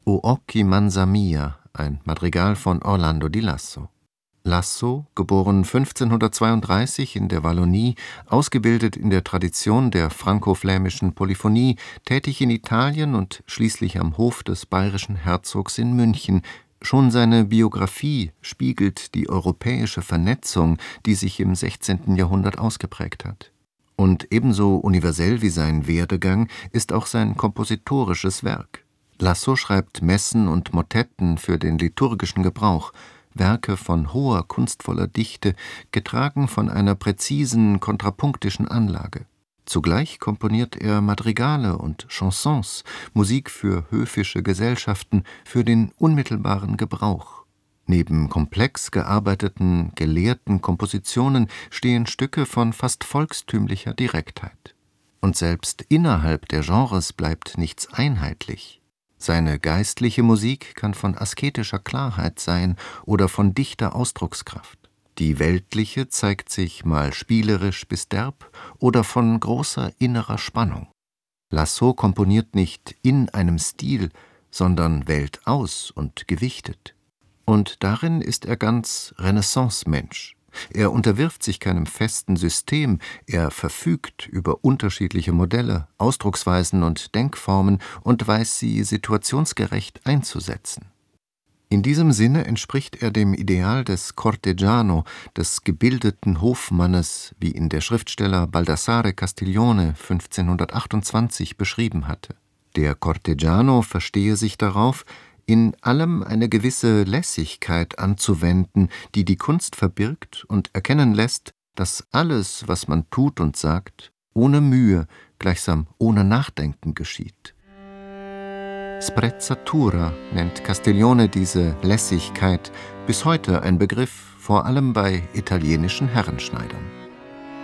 O occhi mansa mia, ein Madrigal von Orlando di Lasso. Lasso, geboren 1532 in der Wallonie, ausgebildet in der Tradition der franko-flämischen Polyphonie, tätig in Italien und schließlich am Hof des bayerischen Herzogs in München. Schon seine Biografie spiegelt die europäische Vernetzung, die sich im 16. Jahrhundert ausgeprägt hat. Und ebenso universell wie sein Werdegang ist auch sein kompositorisches Werk. Lasso schreibt Messen und Motetten für den liturgischen Gebrauch, Werke von hoher kunstvoller Dichte, getragen von einer präzisen kontrapunktischen Anlage. Zugleich komponiert er Madrigale und Chansons, Musik für höfische Gesellschaften, für den unmittelbaren Gebrauch. Neben komplex gearbeiteten, gelehrten Kompositionen stehen Stücke von fast volkstümlicher Direktheit. Und selbst innerhalb der Genres bleibt nichts einheitlich. Seine geistliche Musik kann von asketischer Klarheit sein oder von dichter Ausdruckskraft. Die weltliche zeigt sich mal spielerisch bis derb oder von großer innerer Spannung. Lasso komponiert nicht in einem Stil, sondern wählt aus und gewichtet. Und darin ist er ganz Renaissance-Mensch. Er unterwirft sich keinem festen System, er verfügt über unterschiedliche Modelle, Ausdrucksweisen und Denkformen und weiß sie situationsgerecht einzusetzen. In diesem Sinne entspricht er dem Ideal des Cortegiano, des gebildeten Hofmannes, wie ihn der Schriftsteller Baldassare Castiglione 1528 beschrieben hatte. Der Cortegiano verstehe sich darauf, in allem eine gewisse Lässigkeit anzuwenden, die die Kunst verbirgt und erkennen lässt, dass alles, was man tut und sagt, ohne Mühe, gleichsam ohne Nachdenken geschieht. Sprezzatura nennt Castiglione diese Lässigkeit, bis heute ein Begriff, vor allem bei italienischen Herrenschneidern.